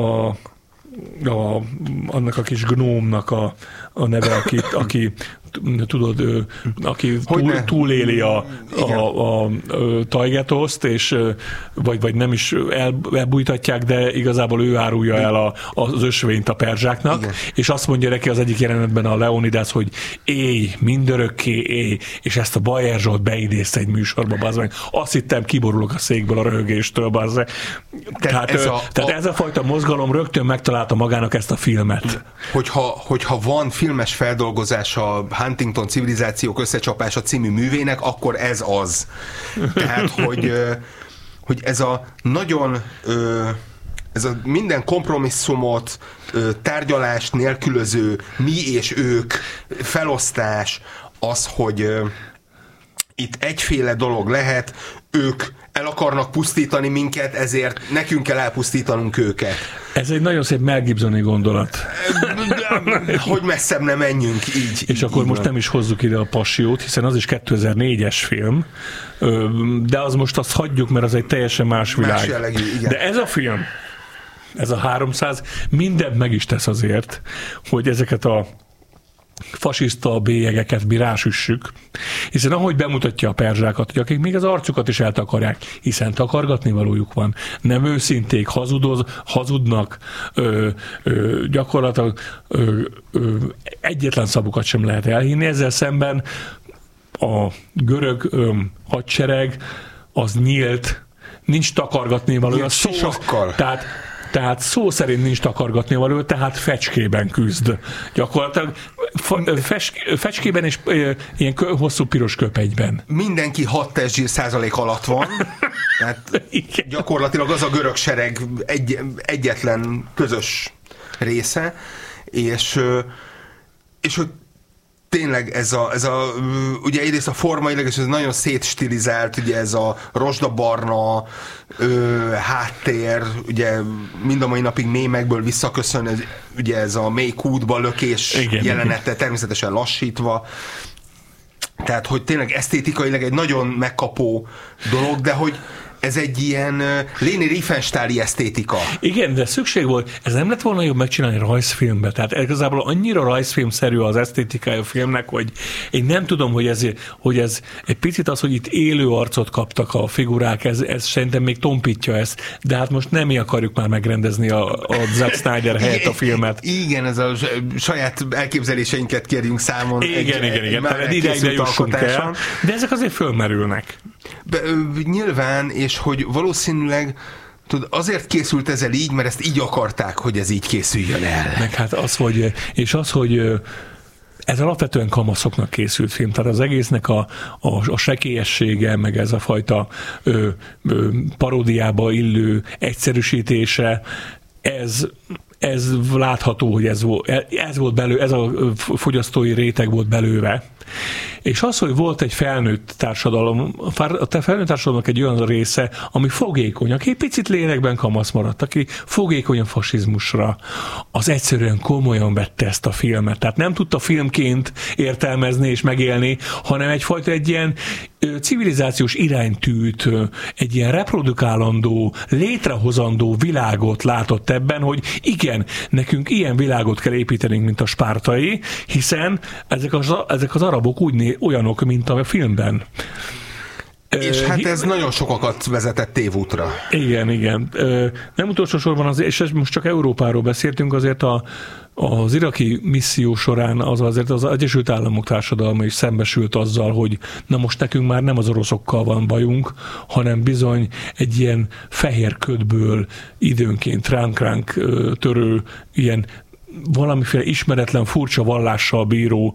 annak a kis gnómnak a neve, aki tudod, aki túléli a tajgetoszt, és vagy nem is elbújtatják, de igazából ő árulja el az ösvényt a perzsáknak, igen. És azt mondja neki az egyik jelenetben a Leonidas, hogy élj, mindörökké élj, és ezt a Bajer Zsolt beidézte egy műsorba, bazzmeg. Azt hittem, kiborulok a székből a röhögéstől, bazzeg. Tehát ez a fajta mozgalom rögtön megtalálta magának ezt a filmet. Hogyha van filmes feldolgozás a Huntington Civilizációk összecsapása című művének, akkor ez az. Tehát, hogy ez a nagyon ez a minden kompromisszumot, tárgyalást nélkülöző mi és ők felosztás, az, hogy itt egyféle dolog lehet, ők el akarnak pusztítani minket, ezért nekünk kell elpusztítanunk őket. Ez egy nagyon szép Mel Gibsoni gondolat. Hogy messzebb nem menjünk így. És akkor most nem is hozzuk ide a Passiót, hiszen az is 2004-es film, de az most azt hagyjuk, mert az egy teljesen más világ. Más jellegű, igen. De ez a film, ez a 300 mindent meg is tesz azért, hogy ezeket a fasiszta bélyegeket mi rásüssük, hiszen ahogy bemutatja a perzsákat, hogy akik még az arcukat is eltakarják, hiszen takargatni valójuk van, nem őszinték, hazudnak, gyakorlatilag egyetlen szavukat sem lehet elhinni, ezzel szemben a görög hadsereg az nyílt, nincs takargatni valója, tehát szó szerint nincs takargatni való, tehát fecskében küzd. Gyakorlatilag fecskében és ilyen hosszú piros köpenyben. Mindenki 6 testzsír százalék alatt van. Tehát gyakorlatilag az a görög sereg egyetlen közös része, és hogy tényleg ez a ugye egyrészt a formailag, és ez nagyon szétstilizált, ugye ez a rozsdabarna háttér, ugye mind a mai napig mémekből visszaköszön, ugye ez a mély kútba lökés jelenete, természetesen lassítva. Tehát, hogy tényleg esztétikailag egy nagyon megkapó dolog, de hogy ez egy ilyen Leni Riefenstahli esztétika. Igen, de szükség volt. Ez nem lett volna jobb megcsinálni rajzfilmbe. Tehát igazából annyira rajzfilmszerű az esztétikája a filmnek, hogy én nem tudom, hogy ez egy picit az, hogy itt élő arcot kaptak a figurák, ez szerintem még tompítja ezt, de hát most nem mi akarjuk már megrendezni a Zack Snyder helyett a filmet. Igen, ez a saját elképzeléseinket kérjünk számon. Igen. Tehát ide jussunk el, de ezek azért fölmerülnek. Nyilván, és hogy valószínűleg azért készült ezzel így, mert ezt így akarták, hogy ez így készüljön el. Meg hát hogy ez alapvetően kamaszoknak készült film, tehát az egésznek a sekélyessége, meg ez a fajta paródiába illő egyszerűsítése, ez látható, hogy ez volt belőle, ez a fogyasztói réteg volt belőle, És az, hogy volt egy felnőtt társadalom, a felnőtt társadalomnak egy olyan része, ami fogékony, aki picit lélekben kamasz maradt, aki fogékony a fasizmusra, az egyszerűen komolyan vette ezt a filmet. Tehát nem tudta filmként értelmezni és megélni, hanem egyfajta egy ilyen civilizációs iránytűt, egy ilyen reprodukálandó, létrehozandó világot látott ebben, hogy igen, nekünk ilyen világot kell építenünk, mint a spártai, hiszen ezek az arabok olyanok, mint a filmben. És hát ez nagyon sokakat vezetett tévútra. Igen. Nem utolsó sorban, és most csak Európáról beszéltünk, azért az iraki misszió során azért az Egyesült Államok társadalma is szembesült azzal, hogy na most nekünk már nem az oroszokkal van bajunk, hanem bizony egy ilyen fehér ködből időnként ránk törő, ilyen valamiféle ismeretlen, furcsa vallással bíró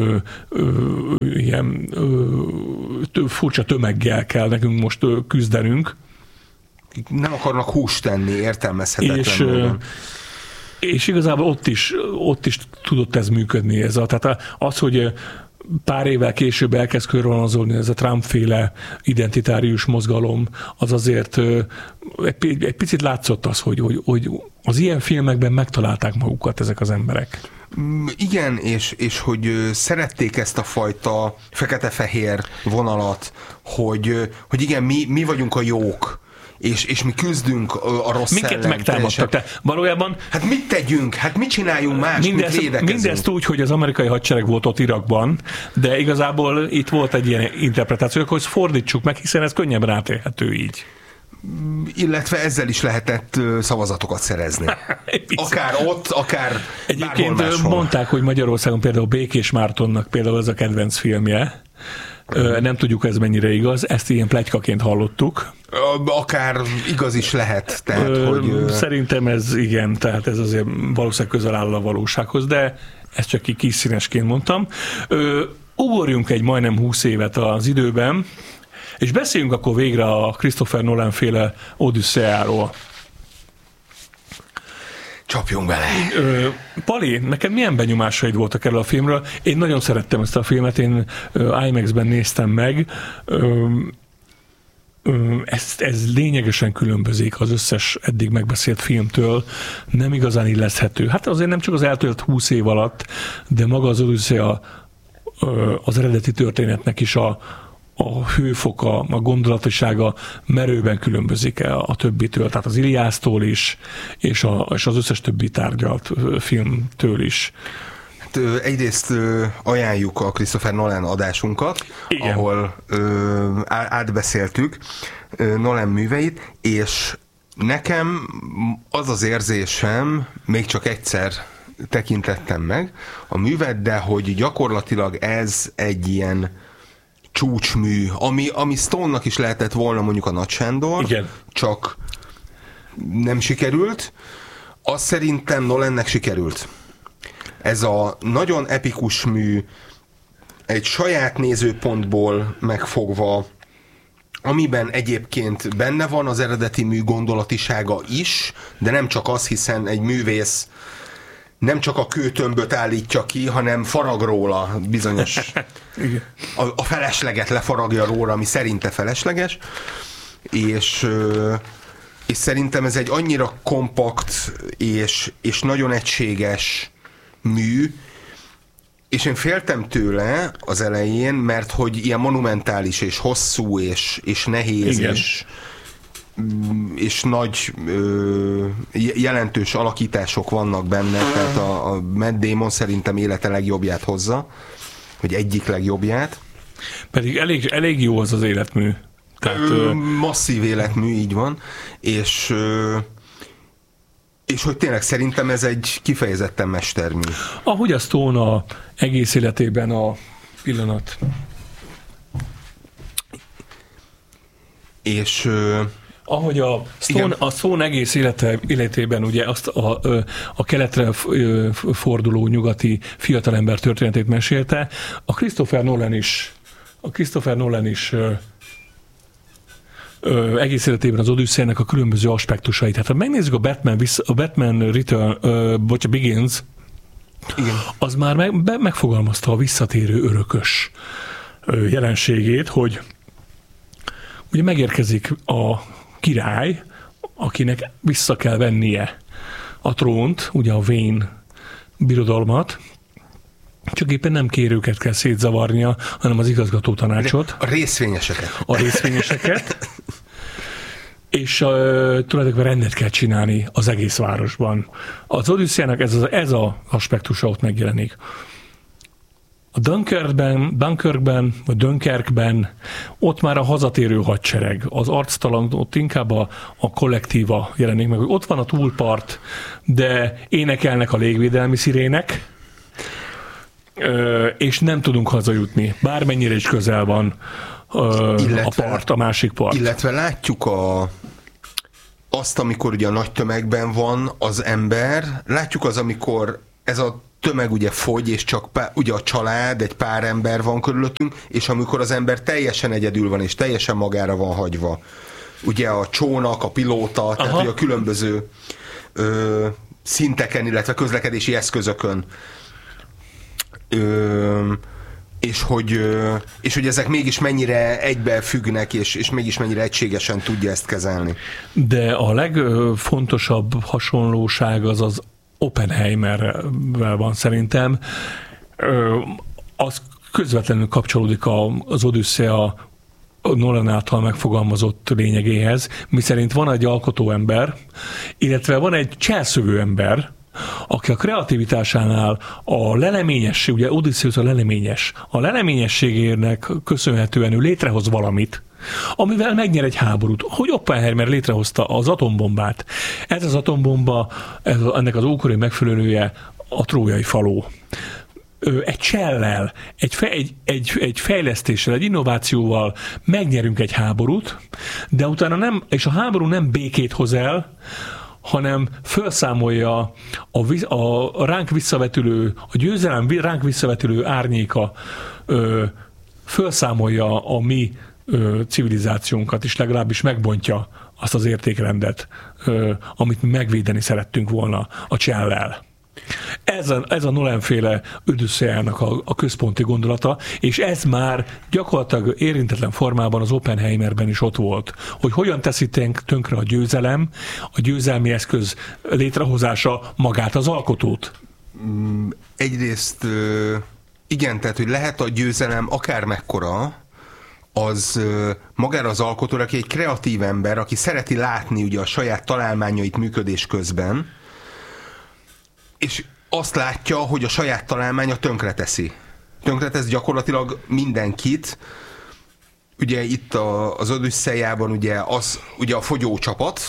ilyen furcsa tömeggel kell nekünk most küzdenünk. Nem akarnak húst tenni, értelmezhetetlen módon. És igazából ott is tudott ez működni. Tehát az, hogy pár évvel később elkezd körvonalazolni ez a Trump-féle identitárius mozgalom, az azért egy picit látszott az, hogy az ilyen filmekben megtalálták magukat ezek az emberek. Igen, és hogy szerették ezt a fajta fekete-fehér vonalat, hogy igen, mi vagyunk a jók, és mi küzdünk a rossz ellen. Minket megtámadtak. Te valójában... Hát mit tegyünk? Hát mit csináljunk más, mint védekezünk? Mindezt úgy, hogy az amerikai hadsereg volt ott Irakban, de igazából itt volt egy ilyen interpretáció, hogy fordítsuk meg, hiszen ez könnyebben átélhető így. Illetve ezzel is lehetett szavazatokat szerezni. Akár ott, akár egyébként bárhol máshol. Mondták, hogy Magyarországon például Békés Mártonnak például ez a kedvenc filmje. Nem tudjuk, ez mennyire igaz, ezt ilyen pletykaként hallottuk. Akár igaz is lehet. Tehát, hogy... Szerintem ez igen, tehát ez azért valószínűleg közel áll a valósághoz, de ezt csak kis színesként mondtam. Ugorjunk egy majdnem 20 évet az időben, és beszéljünk akkor végre a Christopher Nolan féle Odüsszeáról. Csapjunk bele! Pali, neked milyen benyomásaid voltak erről a filmről? Én nagyon szerettem ezt a filmet, én IMAX-ben néztem meg. Ez lényegesen különbözik az összes eddig megbeszélt filmtől, nem igazán illeszthető. Hát azért nem csak az eltölt 20 év alatt, de maga az Odüsszea az eredeti történetnek is a hőfoka, a gondolatisága merőben különbözik a többitől, tehát az Iliásztól is, és az összes többi tárgyalt filmtől is. Hát, egyrészt ajánljuk a Christopher Nolan adásunkat, igen, ahol átbeszéltük Nolan műveit, és nekem az az érzésem, még csak egyszer tekintettem meg a művet, de hogy gyakorlatilag ez egy ilyen csúcsmű, ami Stone-nak is lehetett volna mondjuk a Nagy Sándor, igen, csak nem sikerült. Azt szerintem Nolannek sikerült. Ez a nagyon epikus mű, egy saját nézőpontból megfogva, amiben egyébként benne van az eredeti mű gondolatisága is, de nem csak az, hiszen egy művész nem csak a kőtömböt állítja ki, hanem farag róla bizonyos... a felesleget lefaragja róla, ami szerinte felesleges, és szerintem ez egy annyira kompakt és nagyon egységes mű, és én féltem tőle az elején, mert hogy ilyen monumentális és hosszú és nehéz, igen, és nagy jelentős alakítások vannak benne, tehát a Matt Damon szerintem élete legjobbját hozza, hogy egyik legjobbját. Pedig elég jó az életmű. Tehát, masszív életmű, így van, és hogy tényleg szerintem ez egy kifejezetten mestermű. Ahogy a Stone egész életében a pillanat. És ahogy a Stone egész életében ugye azt a keletre forduló nyugati fiatalember történetét mesélte, a Christopher Nolan is egész életében az Odüsszeának a különböző aspektusait. Hát ha megnézzük a Batman Begins, igen, az már megfogalmazta a visszatérő örökös jelenségét, hogy ugye megérkezik a király, akinek vissza kell vennie a trónt, ugye a Vén birodalmat, csak éppen nem kérőket kell szétzavarnia, hanem az igazgató tanácsot. A részvényeseket. A részvényeseket. És tulajdonképpen rendet kell csinálni az egész városban. Az Odüsszeának ez az aspektusa ott megjelenik. A Dunkirkben ott már a hazatérő hadsereg, az arctalan, ott inkább a kollektíva jelenik meg, hogy ott van a túlpart, de énekelnek a légvédelmi szirének, és nem tudunk hazajutni, bármennyire is közel van a másik part. Illetve látjuk azt, amikor ugye a nagy tömegben van az ember, látjuk amikor ez a tömeg ugye fogy, és csak ugye a család, egy pár ember van körülöttünk, és amikor az ember teljesen egyedül van, és teljesen magára van hagyva. Ugye a csónak, a pilóta, tehát ugye a különböző szinteken, illetve közlekedési eszközökön. És hogy ezek mégis mennyire egybefüggnek, és mégis mennyire egységesen tudja ezt kezelni. De a legfontosabb hasonlóság az Oppenheimerrel van szerintem. Az közvetlenül kapcsolódik az Odüsszea Nolan által megfogalmazott lényegéhez, miszerint van egy alkotóember, illetve van egy cselszövő ember, aki a kreativitásánál a leleményesség, ugye Odysseus a leleményességének köszönhetően ő létrehoz valamit, amivel megnyer egy háborút. Hogy Oppenheimer létrehozta az atombombát. Ez az atombomba, ennek az ókori megfelelője a trójai faló. Egy csellel, egy fejlesztéssel, egy innovációval megnyerünk egy háborút, de utána nem, és a háború nem békét hoz el, hanem felszámolja a ránk visszavetülő, a győzelem ránk visszavetülő árnyéka, felszámolja a mi civilizációnkat, és legalábbis megbontja azt az értékrendet, amit mi megvédeni szerettünk volna a csellel. Ez a Nolan-féle Odüsszeának a központi gondolata, és ez már gyakorlatilag érintetlen formában az Oppenheimerben is ott volt, hogy hogyan teszi tönkre a győzelem, a győzelmi eszköz létrehozása magát az alkotót. Egyrészt igen, tehát hogy lehet a győzelem akár mekkora, az magára az alkotóra, aki egy kreatív ember, aki szereti látni ugye a saját találmányait működés közben, és azt látja, hogy a saját találmánya tönkreteszi. Tönkretesz gyakorlatilag mindenkit. Ugye itt az Odüsszeiában ugye a fogyócsapat,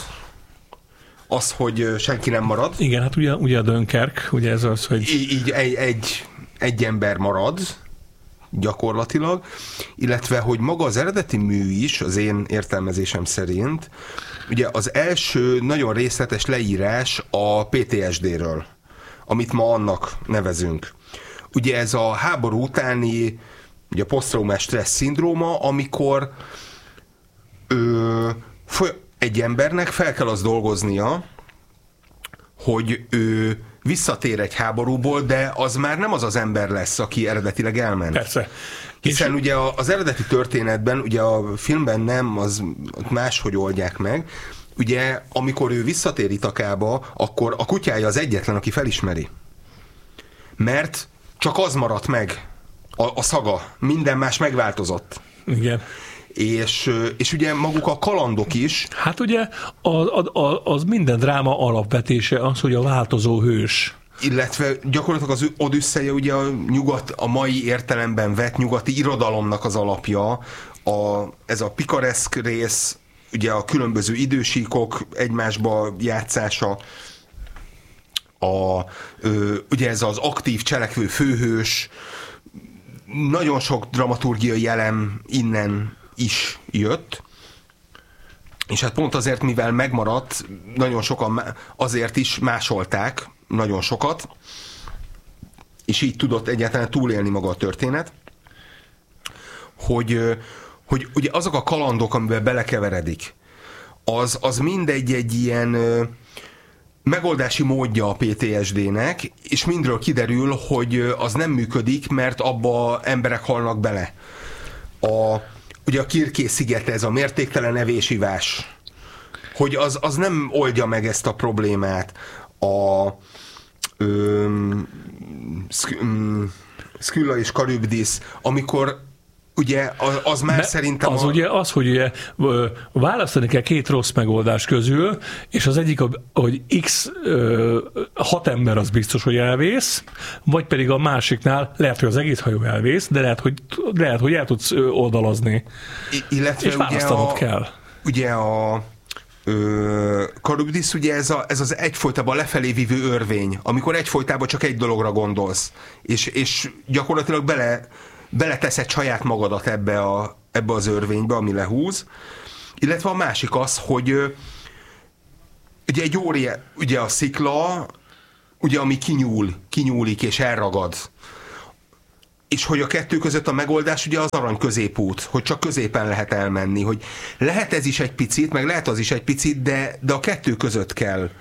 az, hogy senki nem marad. Igen, hát ugye a Dunkirk, ugye ez az, hogy... Így egy ember marad, gyakorlatilag, illetve, hogy maga az eredeti mű is, az én értelmezésem szerint, ugye az első nagyon részletes leírás a PTSD-ről, amit ma annak nevezünk. Ugye ez a háború utáni ugye posztraumás stressz szindróma, amikor egy embernek fel kell az dolgoznia, hogy ő visszatér egy háborúból, de az már nem az az ember lesz, aki eredetileg elment. Persze. Hiszen ugye az eredeti történetben, ugye a filmben nem, az máshogy oldják meg, ugye amikor ő visszatér Ithakába, akkor a kutyája az egyetlen, aki felismeri. Mert csak az maradt meg, a szaga. Minden más megváltozott. Igen. És ugye maguk a kalandok is. Hát ugye az minden dráma alapvetése az, hogy a változó hős. Illetve gyakorlatilag az Odüsszeia ugye a mai értelemben vett nyugati irodalomnak az alapja. Ez a pikareszk rész, ugye a különböző idősíkok egymásba játszása, ugye ez az aktív cselekvő főhős, nagyon sok dramaturgiai elem innen is jött, és hát pont azért, mivel megmaradt, nagyon sokan azért is másolták nagyon sokat, és így tudott egyáltalán túlélni maga a történet, hogy ugye azok a kalandok, amiben belekeveredik, az mindegy egy ilyen megoldási módja a PTSD-nek, és mindről kiderül, hogy az nem működik, mert abba emberek halnak bele. ugye a Kirké szigete, ez a mértéktelen evésivás, hogy az nem oldja meg ezt a problémát. Skylla és Charybdis, amikor ugye az már szerintem... Az ugye az, hogy ugye választani kell két rossz megoldás közül, és az egyik, hogy 6 ember az biztos, hogy elvész, vagy pedig a másiknál lehet, hogy az egész hajó elvész, de lehet, hogy el tudsz oldalazni. Illetve és választanod kell. Ugye a Charybdis, ugye ez az egyfolytában lefelé vívő örvény, amikor egyfolytában csak egy dologra gondolsz, és gyakorlatilag beleteszed saját magadat ebbe az örvénybe, ami lehúz. Illetve a másik az, hogy ugye ugye a szikla, ugye ami kinyúlik és elragad. És hogy a kettő között a megoldás ugye az arany középút, hogy csak középen lehet elmenni, hogy lehet ez is egy picit, meg lehet az is egy picit, de a kettő között kell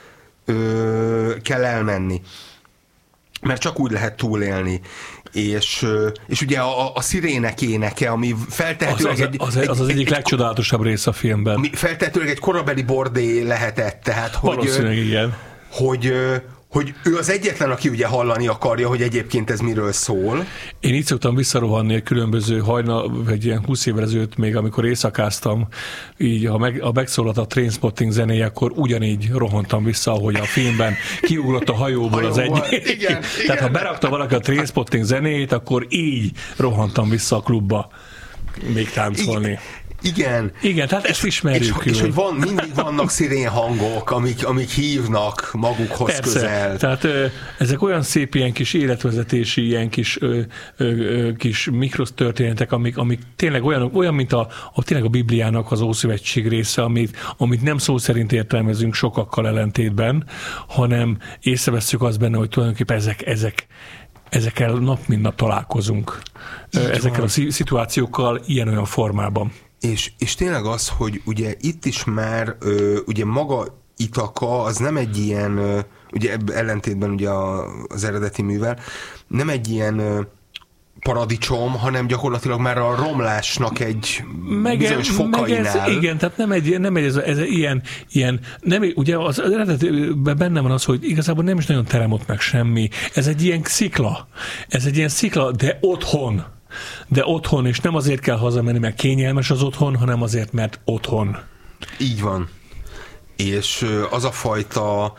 elmenni. Mert csak úgy lehet túlélni. És ugye a szirének éneke, ami feltehetőleg az egyik legcsodálatosabb rész a filmben. Feltehetőleg egy korabeli bordé lehetett, tehát valószínűleg igen. Hogy ő az egyetlen, aki ugye hallani akarja, hogy egyébként ez miről szól. Én így szoktam visszarohanni a különböző vagy ilyen 20 évvel ezelőtt még, amikor éjszakáztam, így ha megszólalt a Trainspotting zenéje, akkor ugyanígy rohantam vissza, ahogy a filmben kiugrott a hajóból az egyik. Igen. Tehát ha berakta valaki a Trainspotting zenét, akkor így rohantam vissza a klubba még táncolni. Igen. Igen, tehát ezt ismerjük. És hogy mindig vannak szirén hangok, amik hívnak magukhoz. Persze. Közel. Tehát ezek olyan szép ilyen kis életvezetési, ilyen kis mikrotörténetek, amik tényleg olyan, mint tényleg a Bibliának az Ószövetség része, amit nem szó szerint értelmezünk sokakkal ellentétben, hanem észrevesszük azt benne, hogy tulajdonképpen ezekkel nap mint nap találkozunk. Ezekkel a szituációkkal ilyen-olyan formában. És tényleg az, hogy ugye itt is már ugye maga Ithaka az nem egy ilyen, ugye ellentétben ugye az eredeti művel, nem egy ilyen paradicsom, hanem gyakorlatilag már a romlásnak egy bizonyos fokainál. Igen, tehát nem egy ez ilyen nem, ugye az eredetben benne van az, hogy igazából nem is nagyon teremott meg semmi. Ez egy ilyen szikla, de otthon, és nem azért kell hazamenni, mert kényelmes az otthon, hanem azért, mert otthon. Így van. És az a fajta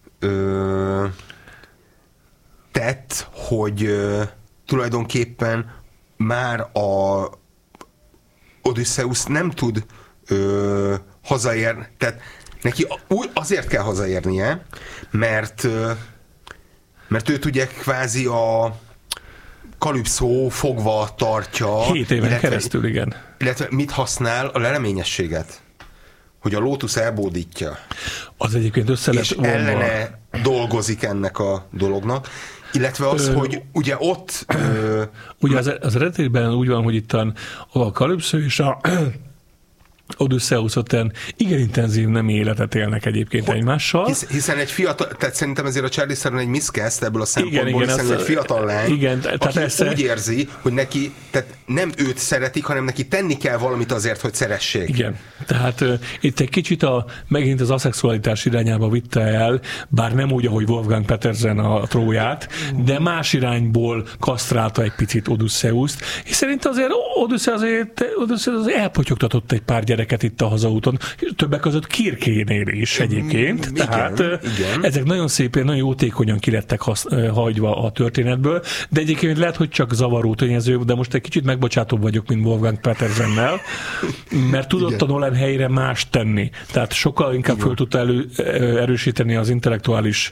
tett, hogy tulajdonképpen már a Odysseus nem tud hazaérni, tehát neki azért kell hazaérnie, mert ő ugye kvázi a Kalipszó fogva tartja. 7 éven keresztül, igen. Illetve mit használ? A leleményességet. Hogy a lótusz elbódítja. Az egyébként össze lett és ellene dolgozik ennek a dolognak. Illetve az, hogy ugye ott... ugye az eredetében úgy van, hogy itt a Kalipszó és a Odysseus után igen intenzív nem életet élnek egyébként egymással. Hiszen egy fiatal, tehát szerintem ezért a Charlize Theron egy miscast ebből a szempontból, igen, hiszen egy fiatal lány, aki úgy érzi, hogy neki, tehát nem őt szeretik, hanem neki tenni kell valamit azért, hogy szeressék. Igen, tehát itt egy kicsit megint az aszexualitás irányába vitte el, bár nem úgy, ahogy Wolfgang Petersen a Tróját, de más irányból kasztrálta egy picit Odysseust, és szerint azért Odysseus azért elpotyogtatott egy pár gyereket itt a hazaúton, többek között Kirkénél is egyébként. Tehát igen. Ezek nagyon szépen, nagyon jótékonyan kilettek hagyva a történetből, de egyébként lehet, hogy csak zavaró tényező, de most egy kicsit megbocsátóbb vagyok, mint Wolfgang Petersennel, mert tudott a Nolan helyre más tenni. Tehát sokkal inkább föl tudta erősíteni az intellektuális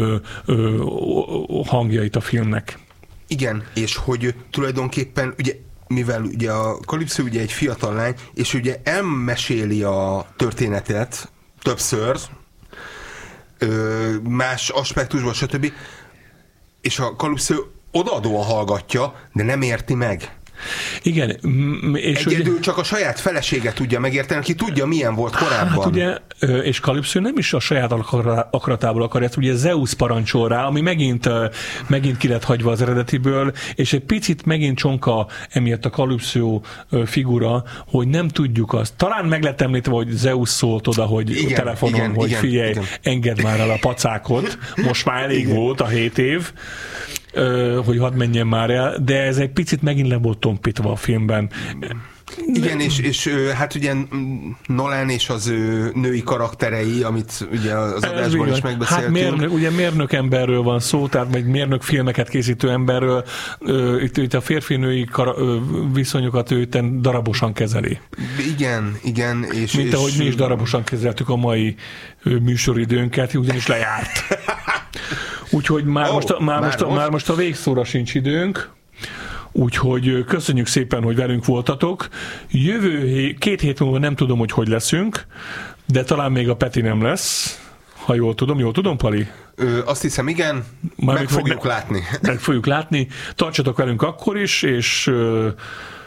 hangjait a filmnek. Igen, és hogy tulajdonképpen ugye mivel ugye a Kalipszó ugye egy fiatal lány, és ugye elmeséli a történetet többször, más aspektusban, stb. És a Kalipszó odaadóan hallgatja, de nem érti meg. Igen. És egyedül csak a saját felesége tudja megérteni, aki tudja, milyen volt korábban. Hát ugye, és Kalypszó nem is a saját akaratából akar ezt, ugye Zeus parancsol rá, ami megint ki lett hagyva az eredetiből, és egy picit megint csonka emiatt a Kalypszó figura, hogy nem tudjuk azt. Talán meg lett említve, hogy Zeus szólt oda, hogy telefonon, hogy figyelj, engedd már el a pacákot, most már elég volt a 7 év, hogy hadd menjen már el, de ez egy picit megint le volt tompítva a filmben. Igen, és hát ugye Nolan és az ő női karakterei, amit ugye az adásban is megbeszéltünk. Hát mérnök emberről van szó, tehát egy mérnök filmeket készítő emberről, itt a férfi-női viszonyokat ő darabosan kezeli. Igen. Mint ahogy mi is darabosan kezeltük a mai műsoridőnket, ugyanis lejárt. Úgyhogy már most a végszóra sincs időnk. Úgyhogy köszönjük szépen, hogy velünk voltatok. 2 hét múlva nem tudom, hogy leszünk, de talán még a Peti nem lesz, ha jól tudom, Pali? Azt hiszem, igen. Meg fogjuk látni. Meg fogjuk látni. Tartsatok velünk akkor is, és